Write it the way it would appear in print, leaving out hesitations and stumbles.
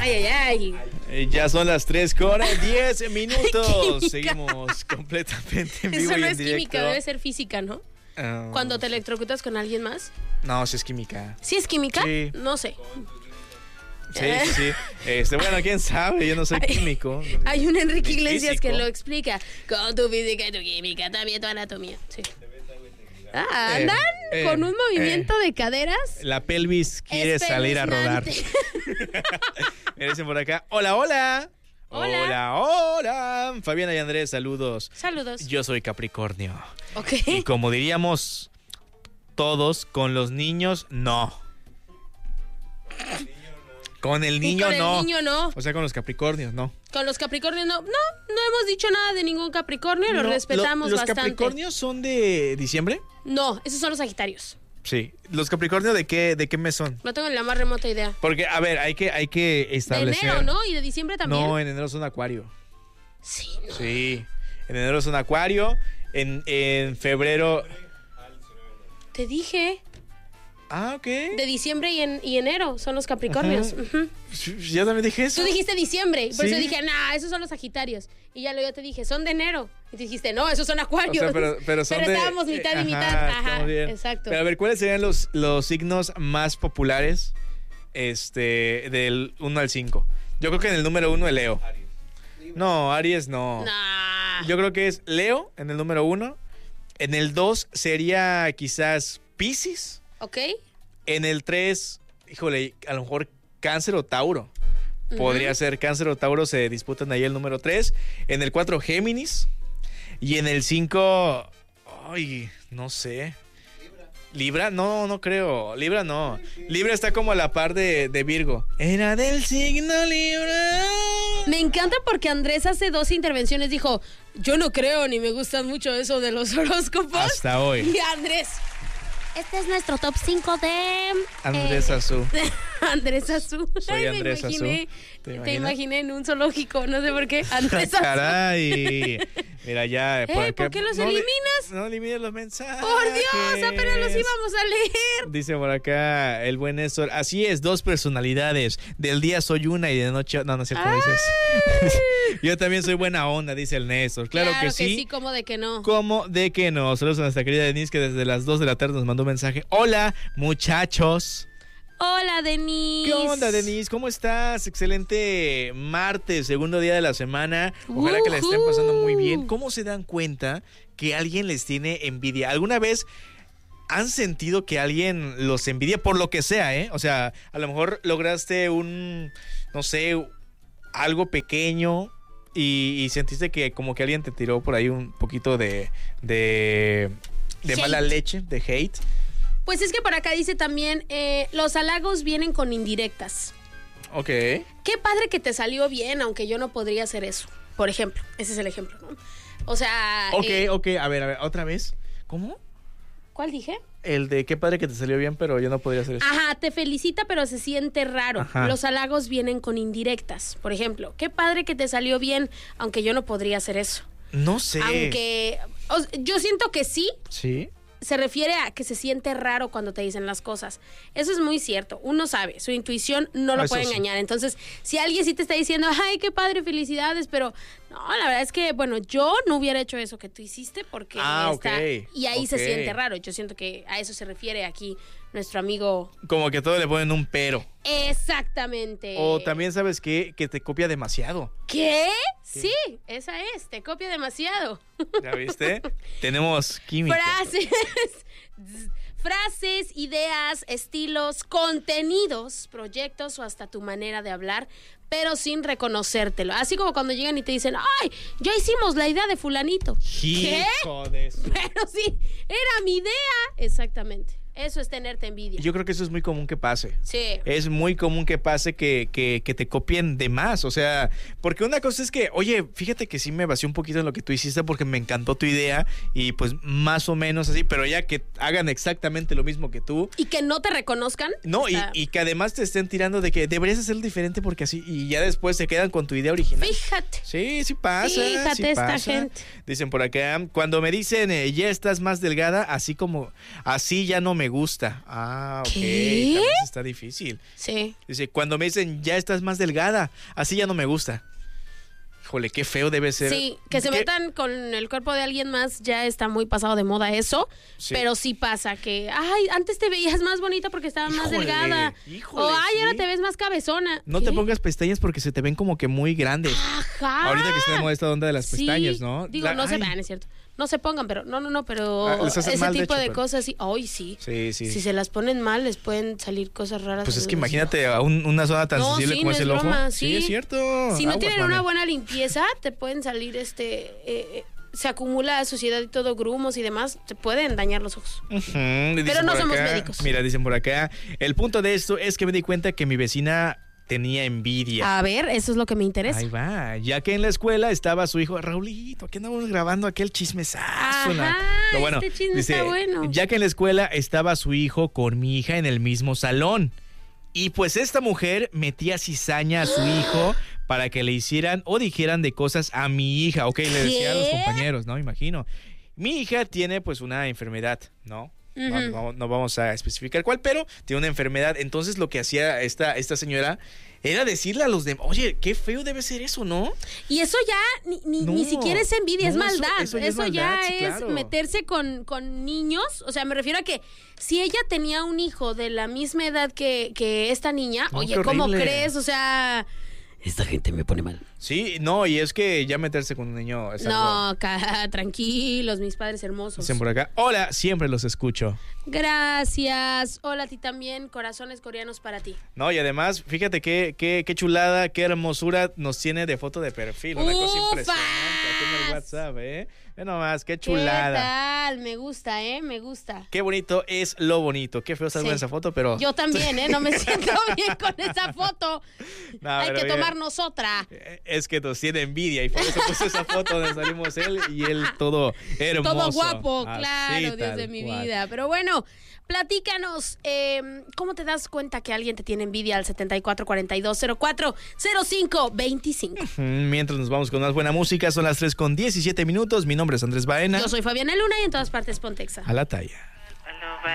Ya son las 3:10. Seguimos completamente en vivo. Eso no y en es directo. química, debe ser física, ¿no? Cuando te electrocutas con alguien más. No, sí es química. ¿Sí es química? Sí. No sé. Sí. Bueno, quién sabe, yo no soy químico. Hay un Enrique Ni Iglesias físico. que lo explica. Con tu física y tu química, también tu anatomía. Sí. Andan con un movimiento de caderas. La pelvis quiere salir a rodar. Me dicen por acá. Hola. Fabiana y Andrés, saludos. Saludos. Yo soy Capricornio. Ok. Y como diríamos todos, con los niños, no. Con el niño, con no. el niño no. O sea, con los Capricornios, no. Con los Capricornios no. No hemos dicho nada de ningún Capricornio, lo respetamos ¿Los bastante. Capricornios son de diciembre? No, esos son los Sagitarios. Sí. ¿Los Capricornios de qué mes son? No tengo ni la más remota idea. Porque, a ver, hay que establecer. De enero, ¿no? Y de diciembre también. No, en enero son Acuario. Sí, no. Sí. En enero son Acuario. En febrero. Te dije. Ah, ok. De diciembre y enero son los Capricornios. Ujú. Yo también dije eso. Tú dijiste diciembre. Por Sí. eso dije, esos son los Sagitarios. Y ya luego te dije, son de enero. Y tú dijiste, no, esos son Acuarios. O sea, pero son pero de... estábamos mitad y mitad. Ajá, estamos bien. exacto. Pero a ver, ¿cuáles serían los signos más populares del 1 al 5? Yo creo que en el número 1 es Leo. No, Aries no. Nah. Yo creo que es Leo en el número 1. En el 2 sería quizás Piscis. ¿Ok? En el 3, híjole, a lo mejor Cáncer o Tauro. Podría ser Cáncer o Tauro, se disputan ahí el número 3. En el 4, Géminis. Y en el 5, ay, no sé. ¿Libra? No creo. Libra no. Libra está como a la par de Virgo. Era del signo Libra. Me encanta porque Andrés hace 2 intervenciones dijo, yo no creo ni me gustan mucho eso de los horóscopos. Hasta hoy. Y Andrés, este es nuestro top 5 de... Andrés Azú. Andrés Azú. Soy Andrés me imaginé, Azú. Te imaginé en un zoológico, no sé por qué. Andrés Azú. Acá. Mira ya. ¿Por qué los eliminas? No elimines los mensajes. Por Dios, apenas los íbamos a leer. Dice por acá el buen Néstor. Así es, 2 personalidades. Del día soy una y de noche... No es cierto, dices. Yo también soy buena onda, dice el Néstor. Claro que sí. ¿Cómo de que no? ¿Cómo de que no? Saludos a nuestra querida Denise, que desde las 2 de la tarde nos mandó un mensaje. Hola, muchachos. Hola, Denise. ¿Qué onda, Denise? ¿Cómo estás? Excelente martes, segundo día de la semana. Ojalá que la estén pasando muy bien. ¿Cómo se dan cuenta que alguien les tiene envidia? ¿Alguna vez han sentido que alguien los envidia por lo que sea, O sea, a lo mejor lograste no sé, algo pequeño y sentiste que como que alguien te tiró por ahí un poquito de mala leche, de hate. Pues es que por acá dice también, los halagos vienen con indirectas. Ok. Qué padre que te salió bien, aunque yo no podría hacer eso. Por ejemplo, ese es el ejemplo, ¿no? O sea... Ok, a ver, ¿otra vez? ¿Cómo? ¿Cuál dije? El de qué padre que te salió bien, pero yo no podría hacer eso. Ajá, te felicita, pero se siente raro. Ajá. Los halagos vienen con indirectas. Por ejemplo, qué padre que te salió bien, aunque yo no podría hacer eso. No sé. Aunque... yo siento que sí. Sí. Se refiere a que se siente raro cuando te dicen las cosas. Eso es muy cierto. Uno sabe, su intuición no lo puede engañar. Entonces, si alguien sí te está diciendo, ay, qué padre, felicidades, pero no, la verdad es que, bueno, yo no hubiera hecho eso que tú hiciste porque y ahí se siente raro. Yo siento que a eso se refiere aquí nuestro amigo. Como que todo le ponen un pero. Exactamente. O también, ¿sabes qué? Que te copia demasiado. ¿Qué? Sí, esa es. Te copia demasiado. ¿Ya viste? Tenemos química. Frases, ideas, estilos, contenidos, proyectos o hasta tu manera de hablar, pero sin reconocértelo. Así como cuando llegan y te dicen, ¡ay, ya hicimos la idea de fulanito! Hijo de su... Pero sí, era mi idea. Exactamente. Eso es tenerte envidia. Yo creo que eso es muy común que pase. Sí. Es muy común que pase que te copien de más. O sea, porque una cosa es que, oye, fíjate que sí me basé un poquito en lo que tú hiciste porque me encantó tu idea y pues más o menos así, pero ya que hagan exactamente lo mismo que tú. Y que no te reconozcan. No, y que además te estén tirando de que deberías hacerlo diferente porque así, y ya después se quedan con tu idea original. Fíjate. Sí pasa. Fíjate sí esta pasa. gente. Dicen por acá, cuando me dicen ya estás más delgada, así ya no me me gusta. Ah, ok. ¿Qué? También está difícil. Sí. Dice, cuando me dicen, ya estás más delgada, así ya no me gusta. Híjole, qué feo debe ser. Sí, que se metan con el cuerpo de alguien más ya está muy pasado de moda eso, Sí. pero sí pasa que, ay, antes te veías más bonita porque estabas más Híjole, delgada. híjole, O, ay, sí. ahora te ves más cabezona. No ¿Qué? te pongas pestañas porque se te ven como que muy grandes. Ajá. Ahorita que está de moda esta onda de las Sí. pestañas, ¿no? Digo, no se vean, es cierto. No se pongan, pero pero les hacen ese mal, de tipo hecho, de pero- cosas, sí. Ay, sí. Sí, sí. Si se las ponen mal, les pueden salir cosas raras. Pues es en que los imagínate a una zona tan No, sensible sí, como no es es el ojo. broma, Sí, sí. es cierto. Si no Aguas, tienen mane. una buena limpieza, te pueden salir se acumula suciedad y todo, grumos y demás, te pueden dañar los ojos. Ujú, Pero dicen no por somos acá, médicos. Mira, dicen por acá, el punto de esto es que me di cuenta que mi vecina tenía envidia. A ver, eso es lo que me interesa. Ahí va, ya que en la escuela estaba su hijo, Raulito, aquí andamos grabando aquel chismesazo. Ajá, Pero bueno, este chisme dice, está bueno. ya que en la escuela estaba su hijo con mi hija en el mismo salón. Y pues esta mujer metía cizaña a su hijo para que le hicieran o dijeran de cosas a mi hija. Ok, le decía a los ¿Qué? compañeros, ¿no? Imagino. Mi hija tiene pues una enfermedad, ¿no? No vamos a especificar cuál, pero tiene una enfermedad. Entonces lo que hacía esta señora era decirle a los demás, oye, qué feo debe ser eso, ¿no? Y eso ya ni No, siquiera es envidia, es no, maldad. eso ya es maldad, sí, claro. Meterse con niños. O sea, me refiero a que si ella tenía un hijo de la misma edad que esta niña, No, oye, qué ¿cómo horrible. crees? O sea, esta gente me pone mal. Sí, no, y es que ya meterse con un niño es algo... No, tranquilos, mis padres hermosos. Dicen por acá, hola, siempre los escucho. Gracias. Hola a ti también, corazones coreanos para ti. No, y además, fíjate qué chulada, qué hermosura nos tiene de foto de perfil. Una cosa ¡Ufas! impresionante aquí en el WhatsApp, ¿eh? Ve nomás, qué ¿Qué chulada. tal? Me gusta, me gusta. Qué bonito es lo bonito. Qué feo salgo Sí. en esa foto, pero... Yo también, no me siento bien con esa foto. No, Hay pero que mira, tomarnos otra. Es que nos tiene envidia y por eso puse esa foto donde salimos él y él todo hermoso. Todo guapo, Así, claro, Dios de tal mi cual. vida. Pero bueno, platícanos, ¿cómo te das cuenta que alguien te tiene envidia al 7442040525? Mientras nos vamos con más buena música, son las 3:17. Mi nombre es Andrés Baena. Yo soy Fabiana Luna y en todas partes Pontexa. A la talla.